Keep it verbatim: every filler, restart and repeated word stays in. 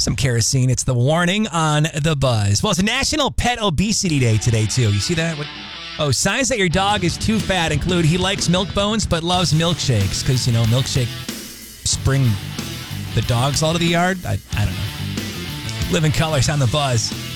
some kerosene. It's the warning on the buzz. Well, it's National Pet Obesity Day today, too. You see that? What? Oh, signs that your dog is too fat include he likes milk bones but loves milkshakes because, you know, milkshake spring the dogs out of the yard. I, I don't know. Living Colors on the buzz.